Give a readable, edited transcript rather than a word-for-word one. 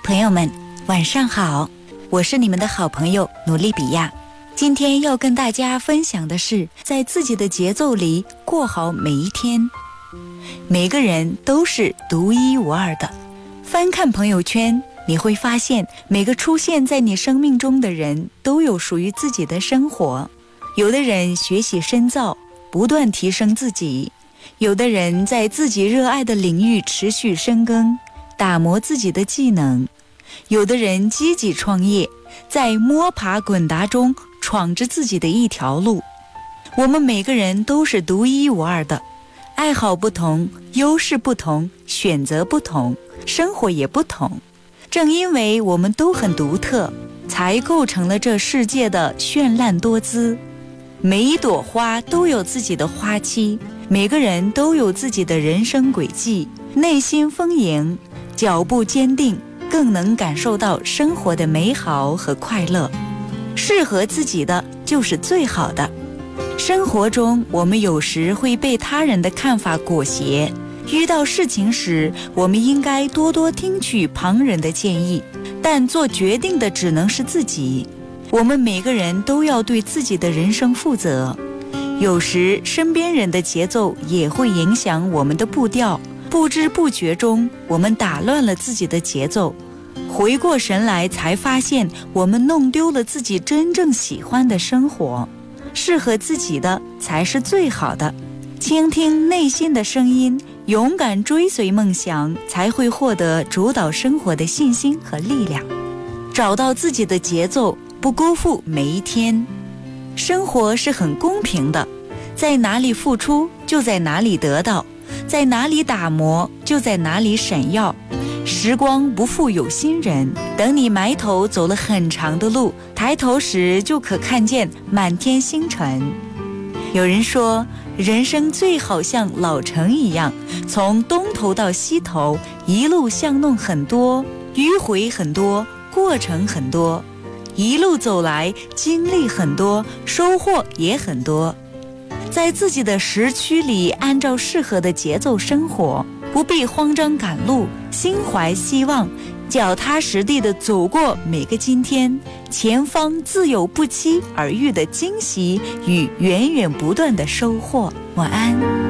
朋友们，晚上好，我是你们的好朋友努力比亚。今天要跟大家分享的是，在自己的节奏里过好每一天。每个人都是独一无二的。翻看朋友圈，你会发现每个出现在你生命中的人都有属于自己的生活。有的人学习深造，不断提升自己；有的人在自己热爱的领域持续深耕，打磨自己的技能；有的人积极创业，在摸爬滚打中闯着自己的一条路。我们每个人都是独一无二的，爱好不同，优势不同，选择不同，生活也不同。正因为我们都很独特，才构成了这世界的绚烂多姿。每一朵花都有自己的花期，每个人都有自己的人生轨迹。内心丰盈，脚步坚定，更能感受到生活的美好和快乐。适合自己的就是最好的。生活中，我们有时会被他人的看法裹挟，遇到事情时，我们应该多多听取旁人的建议，但做决定的只能是自己。我们每个人都要对自己的人生负责，有时身边人的节奏也会影响我们的步调，不知不觉中我们打乱了自己的节奏，回过神来才发现我们弄丢了自己真正喜欢的生活。适合自己的才是最好的，倾听内心的声音，勇敢追随梦想，才会获得主导生活的信心和力量。找到自己的节奏，不辜负每一天。生活是很公平的，在哪里付出就在哪里得到，在哪里打磨就在哪里闪耀。时光不负有心人，等你埋头走了很长的路，抬头时就可看见满天星辰。有人说，人生最好像老城一样，从东头到西头，一路巷弄很多，迂回很多，过程很多，一路走来，经历很多，收获也很多。在自己的时区里，按照适合的节奏生活，不必慌张赶路，心怀希望，脚踏实地地走过每个今天，前方自有不期而遇的惊喜与源源不断的收获。晚安。